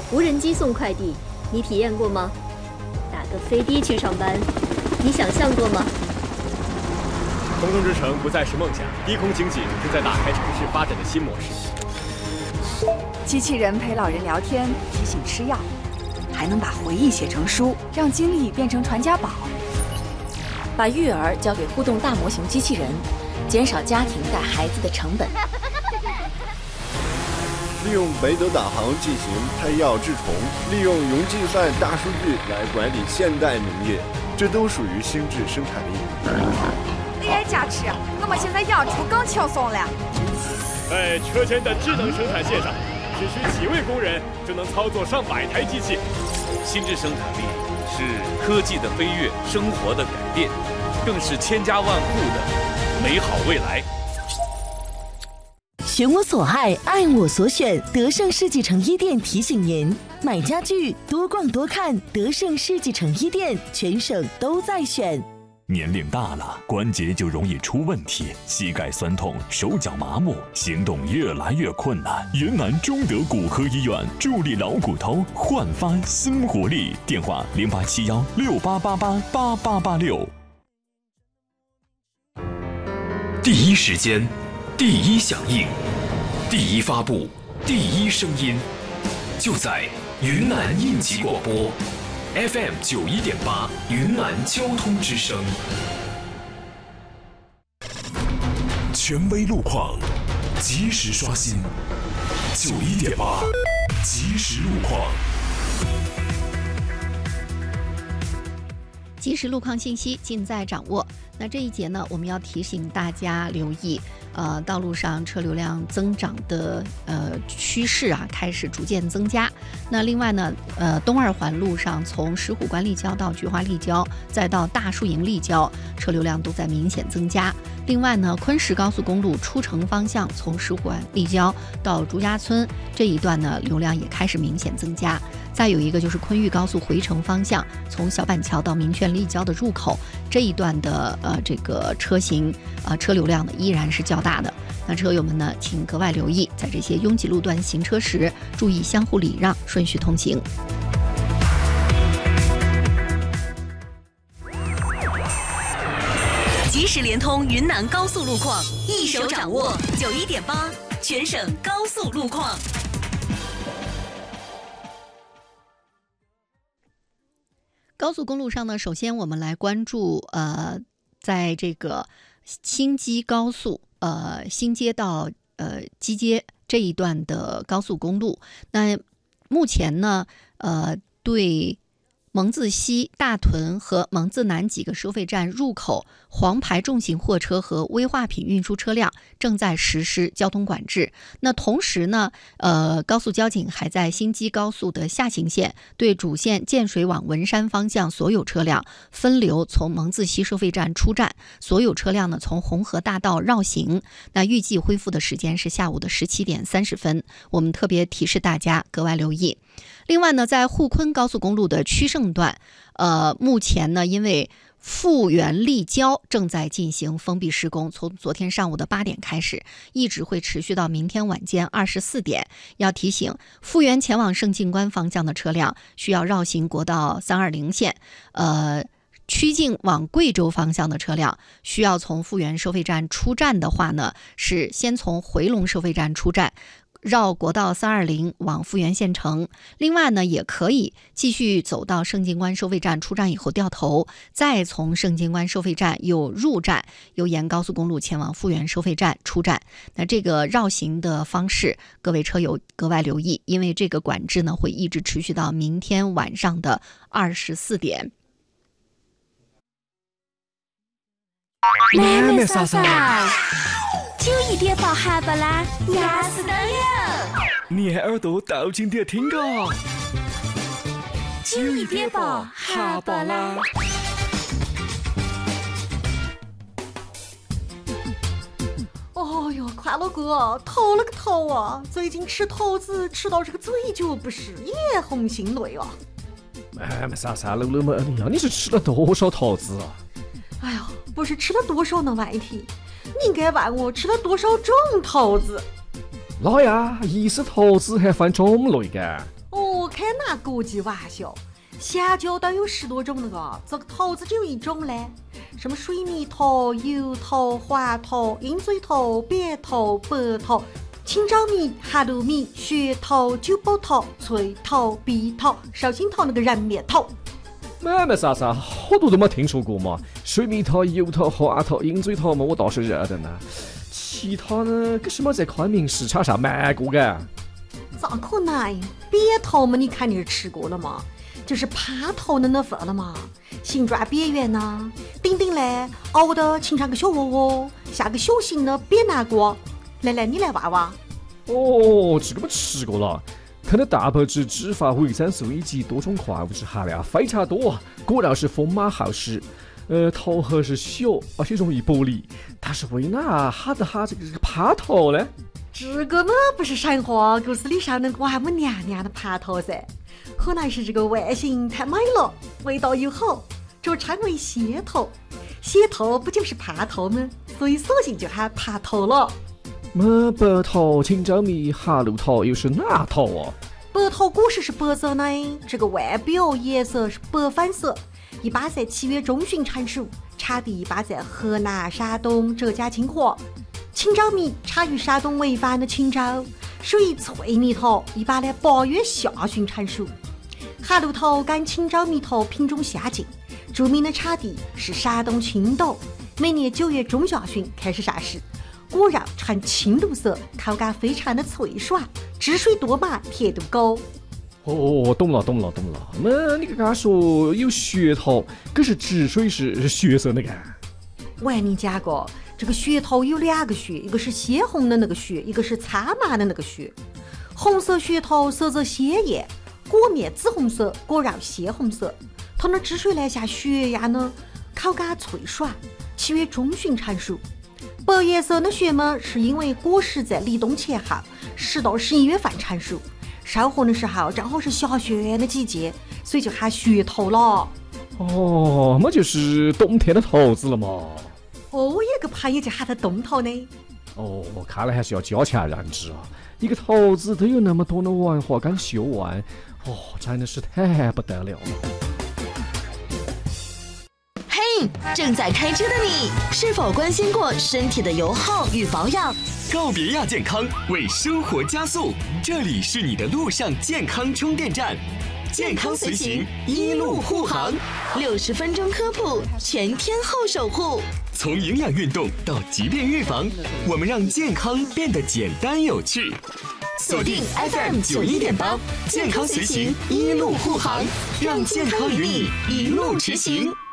无人机送快递，你体验过吗？打个飞的去上班，你想象过吗？ 空中之城不再是梦想，低空经济正在打开城市发展的新模式。 机器人陪老人聊天，提醒吃药，还能把回忆写成书，让经历变成传家宝。 把育儿交给互动大模型机器人，减少家庭带孩子的成本。 利用北斗导航进行拍药治虫，利用云计算大数据来管理现代农业，这都属于心智生产力。 AI 加持，我们现在养猪更轻松了。 在车间的智能生产线上，只需几位工人就能操作上百台机器。 心智生产力是科技的飞跃，生活的改变，更是千家万户的美好未来。 选我所爱，爱我所选。德胜世纪城一店提醒您：买家具多逛多看，德胜世纪城一店，全省都在选。 年龄大了，关节就容易出问题，膝盖酸痛，手脚麻木，行动越来越困难。云南中德骨科医院助力老骨头，焕发新活力。电话087168888886。 第一时间，第一响应，第一发布，第一声音，就在云南应急广播 FM 91.8云南交通之声。权威路况，及时刷新91.8即时路况。 即时路况信息尽在掌握。那这一节呢，我们要提醒大家留意，道路上车流量增长的趋势啊，开始逐渐增加。那另外呢，东二环路上从石虎关立交到菊花立交，再到大树营立交，车流量都在明显增加。另外呢，昆石高速公路出城方向从石虎关立交到朱家村这一段呢，流量也开始明显增加。再有一个就是昆玉高速回程方向，从小板桥到民权立交的入口这一段的这个车型车流量呢依然是较大的。那车友们呢，请格外留意，在这些拥挤路段行车时，注意相互礼让，顺序通行。 即时联通云南高速路况，一手掌握91.8全省高速路况。 高速公路上呢，首先我们来关注在这个新基高速新街到基街这一段的高速公路。那目前呢对蒙自西、大屯和蒙自南几个收费站入口黄牌重型货车和危化品运输车辆正在实施交通管制。那同时呢，高速交警还在新基高速的下行线对主线建水往文山方向所有车辆分流从蒙自西收费站出站，所有车辆呢从红河大道绕行。那预计恢复的时间是下午的17点30分。我们特别提示大家格外留意。另外呢，在沪昆高速公路的曲胜段，目前呢，因为富源立交正在进行封闭施工，从昨天上午的8点开始，一直会持续到明天晚间24点。要提醒，富源前往盛静关方向的车辆需要绕行国道320线，曲靖往贵州方向的车辆需要从富源收费站出站的话呢，是先从回龙收费站出站，绕国道320往富源县城。另外呢，也可以继续走到盛静关收费站出站以后掉头，再从盛静关收费站又入站，又沿高速公路前往富源收费站出站。那这个绕行的方式，各位车友格外留意，因为这个管制呢会一直持续到明天晚上的24点。 妹妹嫂嫂，91.8哈巴拉，压死得了！ 你还耳朵倒进点听个 91.8哈巴拉。 哦哟，快乐哥，头了个头啊！最近吃桃子吃到这个嘴角不是也红心累啊！ 妹妹嫂嫂，你是吃了多少桃子啊？ 哎呦，不是吃了多少的问题，你应该问我吃了多少种桃子。 哪呀？一是桃子还分种类的？ 哦， 开哪国际玩笑？香蕉都有10多种了个，这个桃子只有1种嘞。什么水蜜桃、油桃、黄桃、鹰嘴桃、扁桃、白桃、青枣米、哈鲁米、雪桃、九宝桃、翠桃、碧桃、绍兴桃那个燃面桃。 妹啥，好多都没听说过嘛。水蜜桃、油桃、黄桃、鹰嘴桃嘛，我倒是认得呢。其他呢，可是没在昆明市场上卖过的。 咋可能？扁桃嘛，你肯定是吃过了嘛。就是耙头的那份了嘛，形状扁圆呐，顶顶嘞凹的形成个小窝窝，像个小型的扁南瓜。来，你来挖挖。 哦，这个没吃过了。它的蛋白质、脂肪、维生素以及多种矿物质含量非常多，果然是风马好食。头核是小，而且容易剥离。但是为哪哈这个耙头呢？ 这个嘛不是神话故事里上那个王母娘娘的耙头噻，可能是这个外形太美了，味道又好，就称为蟹头。蟹头不就是耙头吗？所以索性就喊耙头了。 白桃、青椒米、哈鲁桃又是哪桃啊？ 白桃果实是白色的，这个外表颜色是白粉色，一般在7月中旬成熟，产地一般在河南、山东、浙江、清华。青枣米产于山东潍坊的青枣，属于脆蜜桃，一般呢8月下旬成熟。哈鲁桃跟青枣蜜桃品种相近，著名的产地是山东青岛，每年9月中下旬开始上市，果肉呈青绿色，口感非常的脆爽，汁水多满，甜度高。 哦，懂了。那你刚刚说有血桃，可是汁水是血色那个？ 我跟你讲过，这个血桃有2个血，一个是鲜红的那个血，一个是苍蓝的那个血。红色血桃色泽鲜艳，果面紫红色，果肉鲜红色。它的汁水呢像血一样呢，口感脆爽，7月中旬成熟。白颜色的血嘛，是因为果实在立冬前后10到11月份成熟，收获的时候正好是下雪的季节，所以就喊血桃了。 哦，那就是冬天的桃子了嘛。 我有个朋友就喊它冬桃呢。 哦，看来还是要加强认知啊！一个桃子都有那么多的文化跟学问，真的是太不得了了。 嘿，正在开车的你，是否关心过身体的油耗与保养？ 告别亚健康，为生活加速，这里是你的路上健康充电站。 健康随行，一路护航，60分钟科普，全天候守护。 从营养运动到疾病预防，我们让健康变得简单有趣。 锁定 FM 91.8，健康随行，一路护航，让健康与你一路驰行。